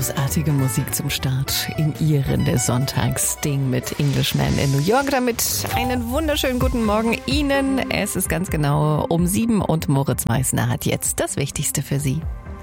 Großartige Musik zum Start in Ihren Sonntagsding mit Englishman in New York. Damit einen wunderschönen guten Morgen Ihnen. Es ist ganz genau um 7 und Moritz Meissner hat jetzt das Wichtigste für Sie.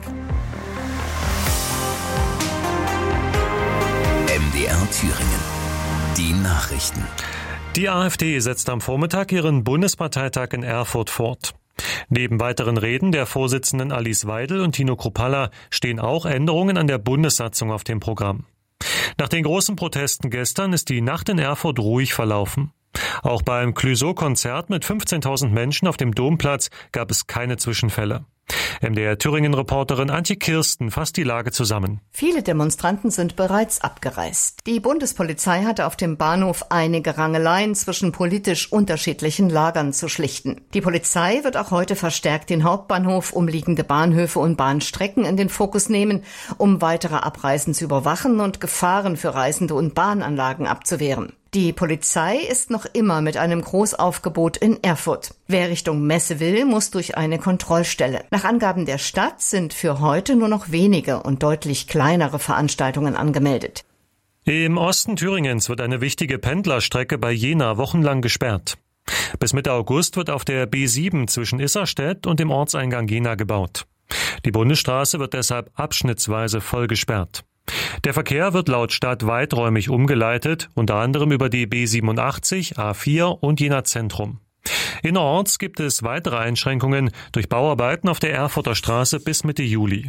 MDR Thüringen. Die Nachrichten. Die AfD setzt am Vormittag ihren Bundesparteitag in Erfurt fort. Neben weiteren Reden der Vorsitzenden Alice Weidel und Tino Kruppalla stehen auch Änderungen an der Bundessatzung auf dem Programm. Nach den großen Protesten gestern ist die Nacht in Erfurt ruhig verlaufen. Auch beim Clouseau-Konzert mit 15.000 Menschen auf dem Domplatz gab es keine Zwischenfälle. MDR-Thüringen-Reporterin Antje Kirsten fasst die Lage zusammen. Viele Demonstranten sind bereits abgereist. Die Bundespolizei hatte auf dem Bahnhof einige Rangeleien zwischen politisch unterschiedlichen Lagern zu schlichten. Die Polizei wird auch heute verstärkt den Hauptbahnhof, umliegende Bahnhöfe und Bahnstrecken in den Fokus nehmen, um weitere Abreisen zu überwachen und Gefahren für Reisende und Bahnanlagen abzuwehren. Die Polizei ist noch immer mit einem Großaufgebot in Erfurt. Wer Richtung Messe will, muss durch eine Kontrollstelle. Nach Angaben der Stadt sind für heute nur noch wenige und deutlich kleinere Veranstaltungen angemeldet. Im Osten Thüringens wird eine wichtige Pendlerstrecke bei Jena wochenlang gesperrt. Bis Mitte August wird auf der B7 zwischen Isserstedt und dem Ortseingang Jena gebaut. Die Bundesstraße wird deshalb abschnittsweise voll gesperrt. Der Verkehr wird laut Stadt weiträumig umgeleitet, unter anderem über die B87, A4 und Jena Zentrum. Innerorts gibt es weitere Einschränkungen durch Bauarbeiten auf der Erfurter Straße bis Mitte Juli.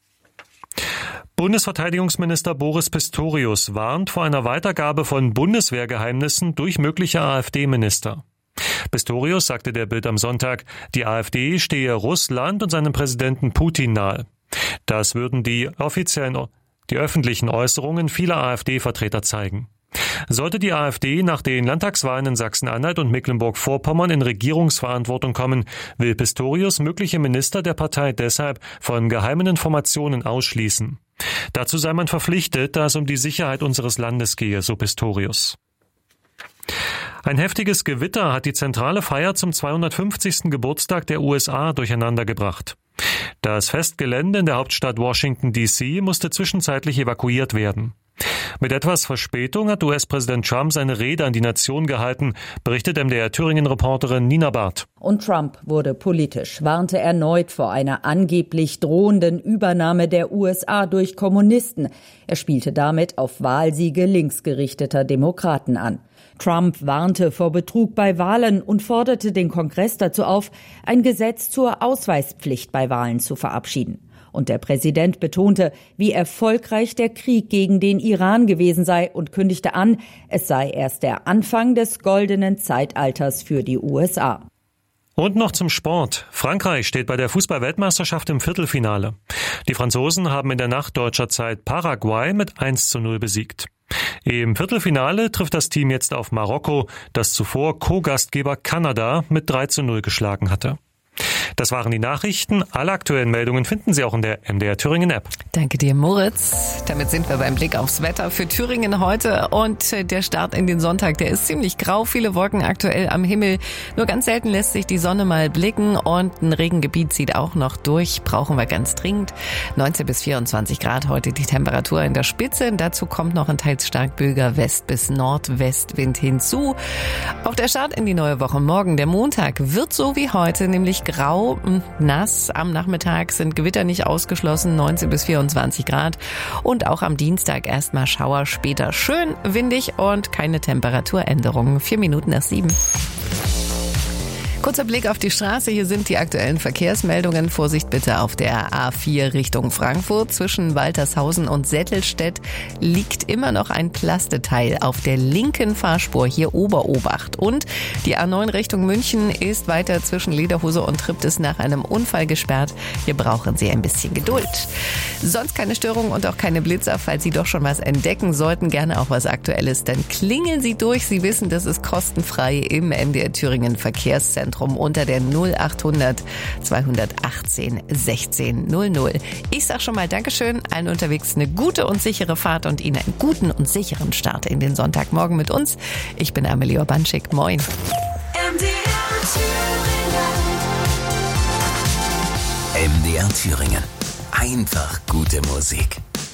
Bundesverteidigungsminister Boris Pistorius warnt vor einer Weitergabe von Bundeswehrgeheimnissen durch mögliche AfD-Minister. Pistorius sagte der Bild am Sonntag, die AfD stehe Russland und seinem Präsidenten Putin nahe. Das würden die öffentlichen Äußerungen vieler AfD-Vertreter zeigen. Sollte die AfD nach den Landtagswahlen in Sachsen-Anhalt und Mecklenburg-Vorpommern in Regierungsverantwortung kommen, will Pistorius mögliche Minister der Partei deshalb von geheimen Informationen ausschließen. Dazu sei man verpflichtet, da es um die Sicherheit unseres Landes gehe, so Pistorius. Ein heftiges Gewitter hat die zentrale Feier zum 250. Geburtstag der USA durcheinandergebracht. Das Festgelände in der Hauptstadt Washington, D.C. musste zwischenzeitlich evakuiert werden. Mit etwas Verspätung hat US-Präsident Trump seine Rede an die Nation gehalten, berichtet MDR-Thüringen-Reporterin Nina Barth. Und Trump wurde politisch, warnte erneut vor einer angeblich drohenden Übernahme der USA durch Kommunisten. Er spielte damit auf Wahlsiege linksgerichteter Demokraten an. Trump warnte vor Betrug bei Wahlen und forderte den Kongress dazu auf, ein Gesetz zur Ausweispflicht bei Wahlen zu verabschieden. Und der Präsident betonte, wie erfolgreich der Krieg gegen den Iran gewesen sei und kündigte an, es sei erst der Anfang des goldenen Zeitalters für die USA. Und noch zum Sport. Frankreich steht bei der Fußball-Weltmeisterschaft im Viertelfinale. Die Franzosen haben in der Nacht deutscher Zeit Paraguay mit 1:0 besiegt. Im Viertelfinale trifft das Team jetzt auf Marokko, das zuvor Co-Gastgeber Kanada mit 3:0 geschlagen hatte. Das waren die Nachrichten. Alle aktuellen Meldungen finden Sie auch in der MDR Thüringen App. Danke dir, Moritz. Damit sind wir beim Blick aufs Wetter für Thüringen heute. Und der Start in den Sonntag, der ist ziemlich grau. Viele Wolken aktuell am Himmel. Nur ganz selten lässt sich die Sonne mal blicken. Und ein Regengebiet zieht auch noch durch. Brauchen wir ganz dringend. 19 bis 24 Grad heute die Temperatur in der Spitze. Dazu kommt noch ein teils stark böiger West- bis Nordwestwind hinzu. Auch der Start in die neue Woche morgen, der Montag, wird so wie heute, nämlich grau und nass. Am Nachmittag sind Gewitter nicht ausgeschlossen, 19 bis 24 Grad. Und auch am Dienstag erstmal Schauer, später schön windig und keine Temperaturänderungen. 4 Minuten nach 7. Kurzer Blick auf die Straße. Hier sind die aktuellen Verkehrsmeldungen. Vorsicht bitte auf der A4 Richtung Frankfurt. Zwischen Waltershausen und Settelstedt liegt immer noch ein Plasteteil auf der linken Fahrspur. Hier Oberobacht. Und die A9 Richtung München ist weiter zwischen Lederhose und Triptis nach einem Unfall gesperrt. Hier brauchen Sie ein bisschen Geduld. Sonst keine Störungen und auch keine Blitzer. Falls Sie doch schon was entdecken sollten, gerne auch was Aktuelles, dann klingeln Sie durch. Sie wissen, das ist kostenfrei im MDR Thüringen Verkehrszentrum unter der 0800 218 16 00. Ich sag schon mal Dankeschön, allen unterwegs eine gute und sichere Fahrt und Ihnen einen guten und sicheren Start in den Sonntagmorgen mit uns. Ich bin Amelie Urbanschik. Moin. MDR Thüringen. Einfach gute Musik.